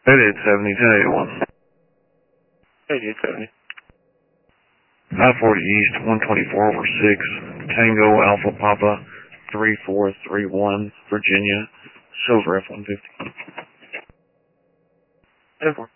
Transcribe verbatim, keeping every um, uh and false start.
eighty-eight seventy, ten eighty-one. eighty-eight seventy. nine forty East, one twenty-four over six, Tango Alpha Papa, three four three one, Virginia, Silver F one fifty. ten four.